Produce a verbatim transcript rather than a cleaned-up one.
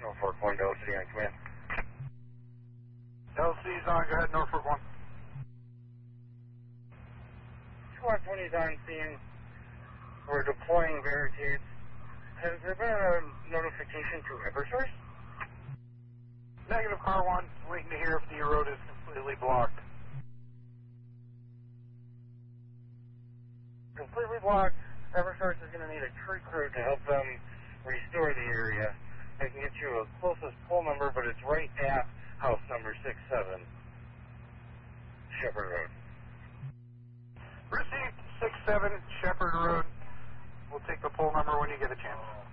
Norfolk one, L C on command. L C's on, go ahead, Norfolk one. Squad twenty is on scene. We're deploying barricades. Has there been a notification to Eversource? Negative, car one, waiting to hear if the road is completely blocked. Completely blocked. Eversource is going to need a tree crew to help them restore the area. I can get you a closest poll number, but it's right at house number six seven, Shepherd Road. Received, six seven Shepherd Road. We'll take the poll number when you get a chance.